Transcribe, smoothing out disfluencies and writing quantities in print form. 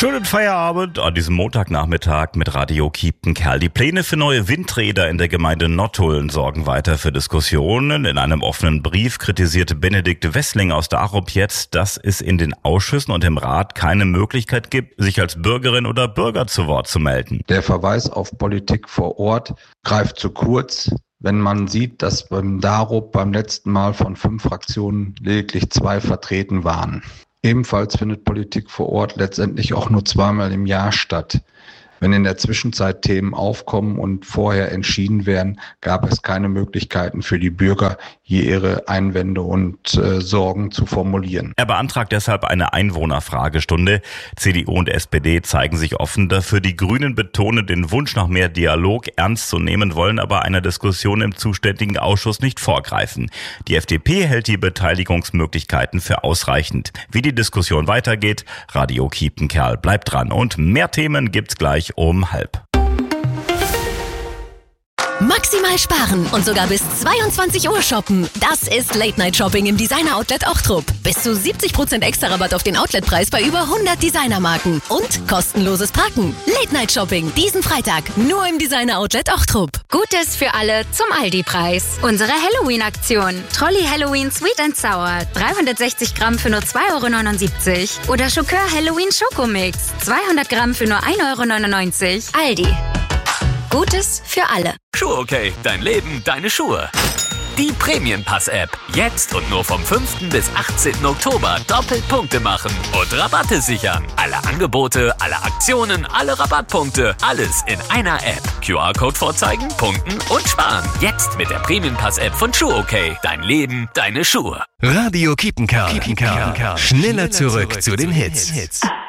Schönen Feierabend an diesem Montagnachmittag mit Radio Kiepenkerl. Die Pläne für neue Windräder in der Gemeinde Nottuln sorgen weiter für Diskussionen. In einem offenen Brief kritisierte Benedikt Wessling aus Darup jetzt, dass es in den Ausschüssen und im Rat keine Möglichkeit gibt, sich als Bürgerin oder Bürger zu Wort zu melden. Der Verweis auf Politik vor Ort greift zu kurz, wenn man sieht, dass beim Darup beim letzten Mal von 5 Fraktionen lediglich 2 vertreten waren. Ebenfalls findet Politik vor Ort letztendlich auch nur 2-mal im Jahr statt. Wenn in der Zwischenzeit Themen aufkommen und vorher entschieden werden, gab es keine Möglichkeiten für die Bürger, hier ihre Einwände und Sorgen zu formulieren. Er beantragt deshalb eine Einwohnerfragestunde. CDU und SPD zeigen sich offen dafür. Die Grünen betonen den Wunsch nach mehr Dialog ernst zu nehmen, wollen aber einer Diskussion im zuständigen Ausschuss nicht vorgreifen. Die FDP hält die Beteiligungsmöglichkeiten für ausreichend. Wie die Diskussion weitergeht, Radio Kiepenkerl bleibt dran. Und mehr Themen gibt's gleich um 12:30. Maximal sparen und sogar bis 22 Uhr shoppen. Das ist Late Night Shopping im Designer Outlet Ochtrup. Bis zu 70% extra Rabatt auf den Outletpreis bei über 100 Designermarken. Und kostenloses Parken. Late Night Shopping diesen Freitag nur im Designer Outlet Ochtrup. Gutes für alle zum Aldi-Preis. Unsere Halloween-Aktion. Trolli Halloween Sweet and Sour. 360 Gramm für nur 2,79 €. Oder Schokör Halloween Schokomix. 200 Gramm für nur 1,99 €. Aldi. Gutes für alle. Schuhe okay, dein Leben, deine Schuhe. Die Prämienpass-App. Jetzt und nur vom 5. bis 18. Oktober doppelt Punkte machen und Rabatte sichern. Alle Angebote, alle Aktionen, alle Rabattpunkte. Alles in einer App. QR-Code vorzeigen, punkten und sparen. Jetzt mit der Prämienpass-App von Schuhe okay. Dein Leben, deine Schuhe. Radio Kiepenkerl. Schneller zurück zu den Hits.